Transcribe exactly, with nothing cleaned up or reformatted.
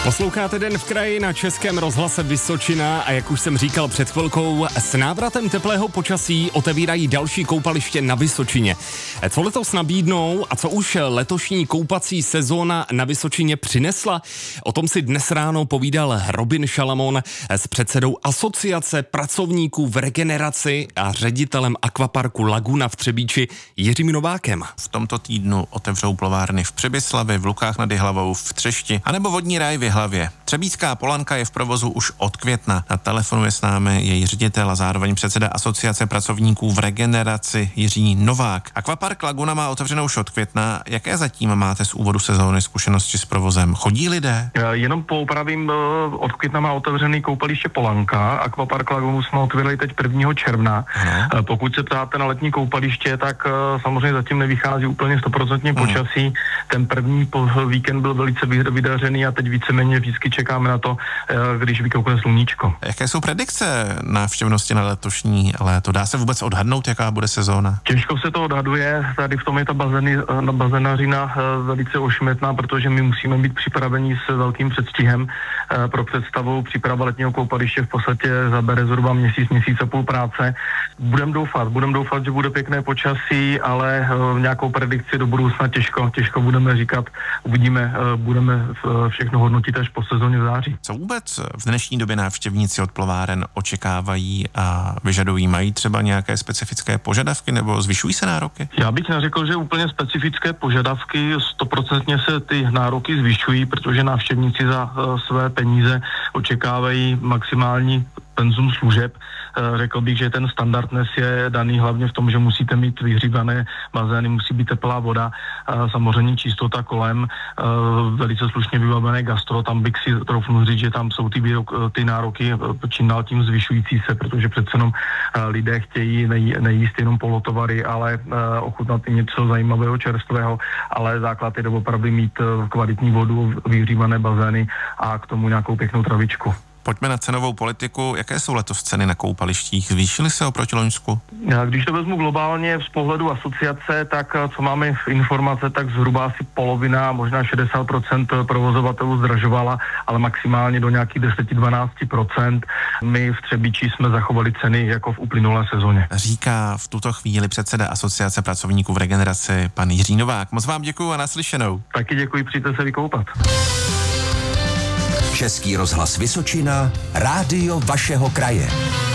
Posloucháte Den v kraji na Českém rozhlase Vysočina a jak už jsem říkal před chvilkou, s návratem teplého počasí otevírají další koupaliště na Vysočině. Co letos nabídnou a co už letošní koupací sezóna na Vysočině přinesla? O tom si dnes ráno povídal Robin Šalamon s předsedou Asociace pracovníků v regeneraci a ředitelem akvaparku Laguna v Třebíči Jiřím Novákem. V tomto týdnu otevřou plovárny v Přibyslavi, v Lukách nad Jihlavou, v Třešti anebo vodní ráj v Jihlavě. Třebíčská Polanka je v provozu už od května. Na telefonu je s námi její ředitel a zároveň předseda Asociace pracovníků v regeneraci Jiří Novák. Akvapark Laguna má otevřenou už od května. Jaké zatím máte z úvodu sezóny zkušenosti s provozem? Chodí lidé? Jenom poupravím, od května má otevřený koupaliště Polanka. Akvapark Lagunu jsme otevřeli teď prvního června. Ano. Pokud se ptáte na letní koupaliště, tak samozřejmě zatím nevychází úplně stoprocentně počasí. Hmm. Ten první víkend byl velice vydařený a teď víceméně vždycky čekáme na to, když vykoukne sluníčko. Jaké jsou predikce návštěvnosti na letošní léto? Dá se vůbec odhadnout, jaká bude sezóna? Těžko se to odhaduje. Tady v tom je ta bazény, bazenařina velice ošmetná, protože my musíme být připraveni s velkým předstihem. Pro představu příprava letního koupaliště v podstatě zabere zhruba měsíc, měsíc a půl práce. Budem doufat, budem doufat, že bude pěkné počasí, ale nějakou predikci do budoucna těžko, těžko budeme říkat. Uvidíme, budeme všechno hodnotit až po sezóně v září. Co vůbec v dnešní době návštěvníci od plováren očekávají a vyžadují? Mají třeba nějaké specifické požadavky nebo zvyšují se nároky? Já bych neřekl, že úplně specifické požadavky, stoprocentně se ty nároky zvyšují, protože návštěvníci za své peníze očekávají maximální penzum služeb. Řekl bych, že ten standard dnes je daný hlavně v tom, že musíte mít vyhřívané bazény, musí být teplá voda, samozřejmě čistota kolem, velice slušně vybavené gastro, tam bych si troufnul říct, že tam jsou ty, výrok, ty nároky čím dál tím zvyšující se, protože přece jenom lidé chtějí nej, nejíst jenom polotovary, ale ochutnat i něco zajímavého, čerstvého, ale základ je opravdu mít kvalitní vodu, vyhřívané bazény a k tomu nějakou pěknou travičku. Pojďme na cenovou politiku. Jaké jsou letos ceny na koupalištích? Zvýšily se oproti loňsku? Když to vezmu globálně z pohledu asociace, tak co máme v informace, tak zhruba asi polovina, možná šedesát procent provozovatelů zdražovala, ale maximálně do nějakých deset až dvanáct procent. My v Třebíči jsme zachovali ceny jako v uplynulé sezóně. Říká v tuto chvíli předseda Asociace pracovníků v regeneraci pan Jiří Novák. Moc vám děkuju a naslyšenou. Taky děkuji, přijďte se vykoupat. Český rozhlas Vysočina, rádio vašeho kraje.